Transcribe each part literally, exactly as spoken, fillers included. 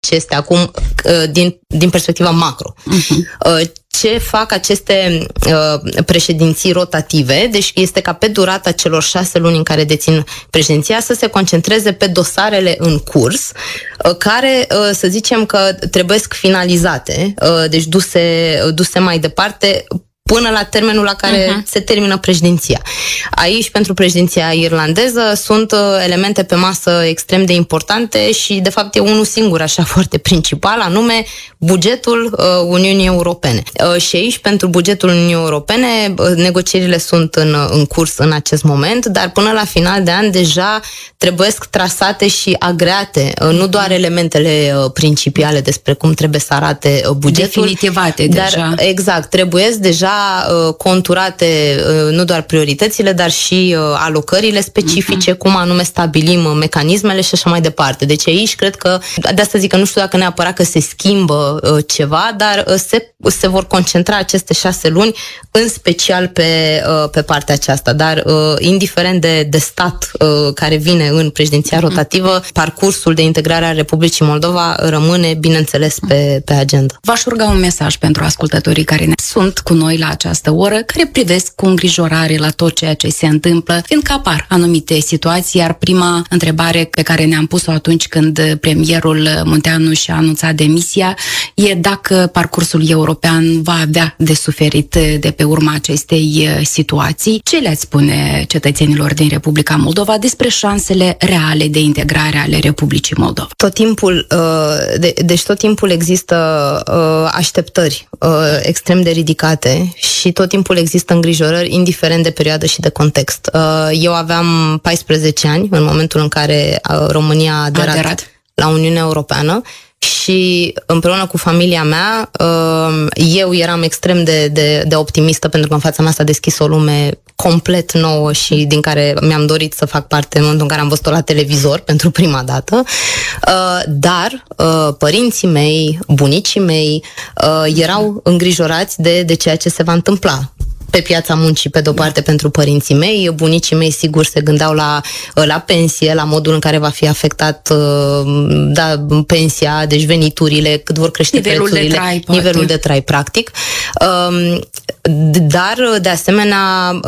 ce este acum din, din perspectiva macro. Uh-huh. Ce fac aceste uh, președinții rotative? Deci este ca pe durata celor șase luni în care dețin președinția să se concentreze pe dosarele în curs, uh, care, uh, să zicem că trebuiesc finalizate, uh, deci duse, duse mai departe până la termenul la care uh-huh. se termină președinția. Aici, pentru președinția irlandeză, sunt uh, elemente pe masă extrem de importante și, de fapt, e unul singur, așa, foarte principal, anume bugetul uh, Uniunii Europene. Uh, și aici, pentru bugetul Uniunii Europene, uh, negocierile sunt în, în curs în acest moment, dar până la final de an deja trebuiesc trasate și agreate, uh, nu doar elementele uh, principiale despre cum trebuie să arate uh, bugetul. Definitivate dar, deja. Exact, trebuiesc deja conturate nu doar prioritățile, dar și alocările specifice, uh-huh. cum anume stabilim mecanismele și așa mai departe. Deci aici cred că, de asta zic că nu știu dacă neapărat că se schimbă ceva, dar se, se vor concentra aceste șase luni în special pe, pe partea aceasta. Dar indiferent de, de stat care vine în președinția rotativă, uh-huh. parcursul de integrare a Republicii Moldova rămâne, bineînțeles, pe, pe agenda. V-aș ruga un mesaj pentru ascultătorii care ne sunt cu noi la această oră, care privesc cu îngrijorare la tot ceea ce se întâmplă, fiindcă apar anumite situații, iar prima întrebare pe care ne-am pus-o atunci când premierul Munteanu și-a anunțat demisia e dacă parcursul european va avea de suferit de pe urma acestei situații. Ce le-ați spune cetățenilor din Republica Moldova despre șansele reale de integrare ale Republicii Moldova? Tot timpul, de, deci tot timpul există așteptări extrem de ridicate și tot timpul există îngrijorări, indiferent de perioadă și de context. Eu aveam paisprezece ani în momentul în care România a aderat, aderat. la Uniunea Europeană și împreună cu familia mea eu eram extrem de, de, de optimistă, pentru că în fața mea s-a deschis o lume complet nouă și din care mi-am dorit să fac parte în momentul în care am văzut-o la televizor pentru prima dată. Dar părinții mei, bunicii mei erau îngrijorați de, de ceea ce se va întâmpla pe piața muncii, pe de-o parte, pentru părinții mei. Bunicii mei, sigur, se gândeau la, la pensie, la modul în care va fi afectat da, pensia, deci veniturile, cât vor crește nivelul prețurile, de trai, nivelul poate. de trai, practic. Dar, de asemenea,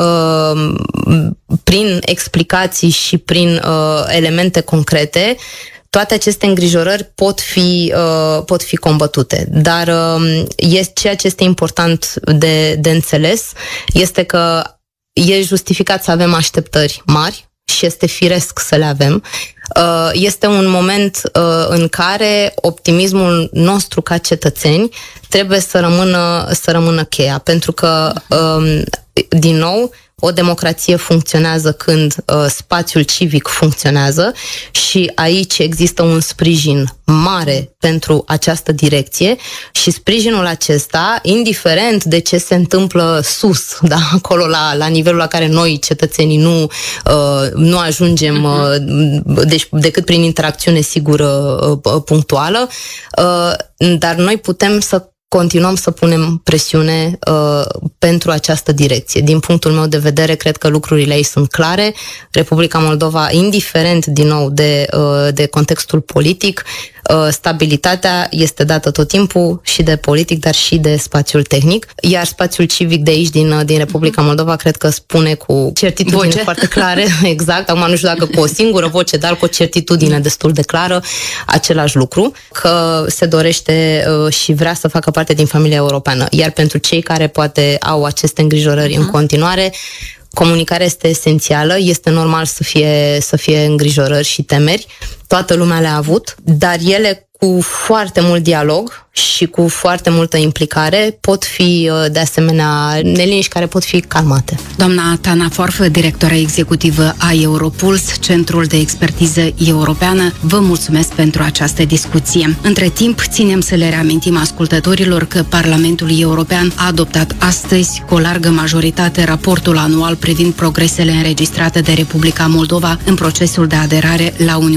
prin explicații și prin elemente concrete, toate aceste îngrijorări pot fi, uh, pot fi combătute. Dar uh, este, ceea ce este important de, de înțeles este că e justificat să avem așteptări mari și este firesc să le avem. Uh, este un moment uh, în care optimismul nostru ca cetățeni trebuie să rămână, să rămână cheia. Pentru că, uh, din nou, o democrație funcționează când uh, spațiul civic funcționează și aici există un sprijin mare pentru această direcție și sprijinul acesta, indiferent de ce se întâmplă sus, da, acolo la, la nivelul la care noi, cetățenii, nu, uh, nu ajungem, uh, deci decât prin interacțiune sigură uh, punctuală, uh, dar noi putem să continuăm să punem presiune uh, pentru această direcție. Din punctul meu de vedere, cred că lucrurile aici sunt clare. Republica Moldova, indiferent, din nou, de, uh, de contextul politic, uh, stabilitatea este dată tot timpul și de politic, dar și de spațiul tehnic. Iar spațiul civic de aici, din, din Republica Moldova, cred că spune cu certitudine voce foarte clare, exact, acum nu știu dacă cu o singură voce, dar cu o certitudine destul de clară, același lucru, că se dorește uh, și vrea să facă parte din familia europeană. Iar pentru cei care poate au aceste îngrijorări uh-huh. în continuare, comunicarea este esențială, este normal să fie, să fie îngrijorări și temeri. Toată lumea le-a avut, dar ele cu foarte mult dialog și cu foarte multă implicare pot fi, de asemenea, neliniști care pot fi calmate. Doamna Tana Forf, directora executivă a Europuls, Centrul de Expertiză Europeană, vă mulțumesc pentru această discuție. Între timp, ținem să le reamintim ascultătorilor că Parlamentul European a adoptat astăzi cu o largă majoritate raportul anual privind progresele înregistrate de Republica Moldova în procesul de aderare la Uniunea Europeană.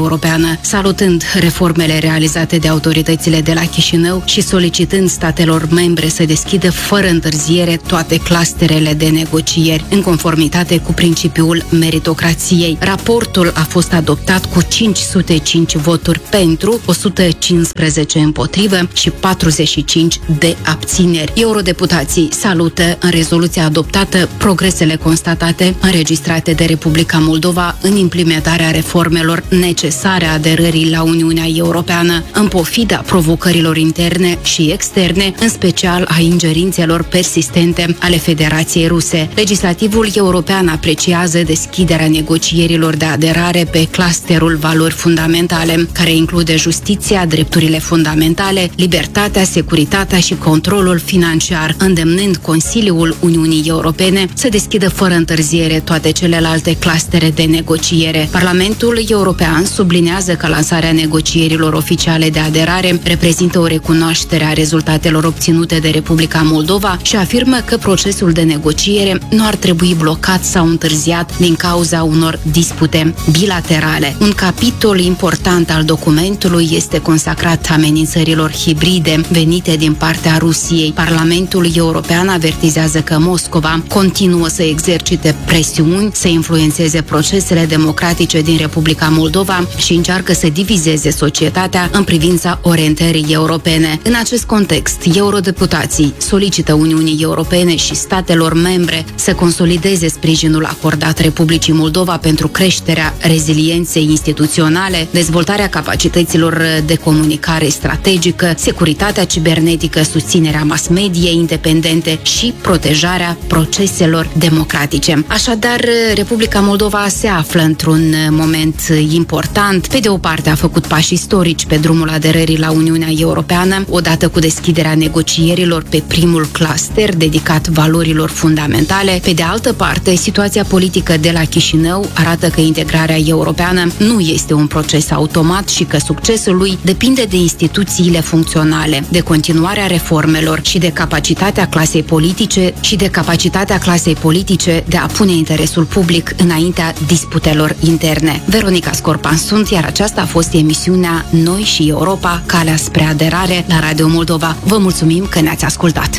Europeană, salutând reformele realizate de autoritățile de la Chișinău și solicitând statelor membre să deschidă fără întârziere toate clusterele de negocieri, în conformitate cu principiul meritocrației. Raportul a fost adoptat cu cinci sute cinci voturi pentru, o sută cincisprezece împotrivă și patruzeci și cinci de abțineri. Eurodeputații salută în rezoluția adoptată progresele constatate înregistrate de Republica Moldova în implementarea reformelor necesare aderării la Uniunea Europeană, în pofida provocărilor interne și externe, în special a ingerințelor persistente ale Federației Ruse. Legislativul european apreciază deschiderea negocierilor de aderare pe clusterul valori fundamentale, care include justiția, drepturile fundamentale, libertatea, securitatea și controlul financiar, îndemnând Consiliul Uniunii Europene să deschidă fără întârziere toate celelalte clustere de negociere. Parlamentul European sublinează că lansarea negocierilor oficiale de aderare reprezintă o recunoaștere a rezultatelor obținute de Republica Moldova și afirmă că procesul de negociere nu ar trebui blocat sau întârziat din cauza unor dispute bilaterale. Un capitol important al documentului este consacrat amenințărilor hibride venite din partea Rusiei. Parlamentul European avertizează că Moscova continuă să exercite presiuni, să influențeze procesele democratice din Republica Moldova și încearcă să divizeze societatea în privința orientării europene. În acest context, eurodeputații solicită Uniunii Europene și statelor membre să consolideze sprijinul acordat Republicii Moldova pentru creșterea rezilienței instituționale, dezvoltarea capacităților de comunicare strategică, securitatea cibernetică, susținerea mass-mediei independente și protejarea proceselor democratice. Așadar, Republica Moldova se află într-un moment important. Pe de o parte, a făcut pași istorici pe drumul aderării la Uniunea Europeană, odată cu deschiderea negocierilor pe primul cluster dedicat valorilor fundamentale. Pe de altă parte, situația politică de la Chișinău arată că integrarea europeană nu este un proces automat și că succesul lui depinde de instituțiile funcționale, de continuarea reformelor și de capacitatea clasei politice și de capacitatea clasei politice de a pune interesul public înaintea disputelor interne. Veronica Scorpan sunt, iar aceasta a fost emisiunea Noi și Europa, calea spre aderare la Radio Moldova. Vă mulțumim că ne-ați ascultat!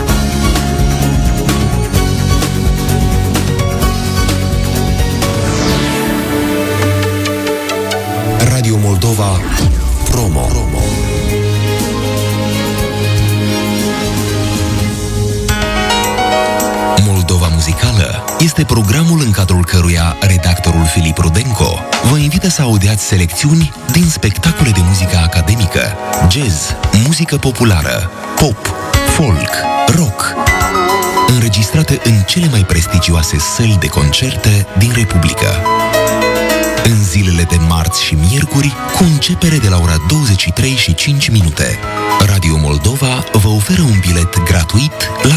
Radio Moldova Promo. Moldova Muzicală este programul în cadrul căruia redactorul Filip Rudenco vă invită să audiați selecțiuni din spectacole de muzică academică, jazz, muzică populară, pop, folk, rock, înregistrate în cele mai prestigioase săli de concerte din Republică. În zilele de marți și miercuri, cu începere de la ora douăzeci și trei și cinci minute, Radio Moldova vă oferă un bilet gratuit la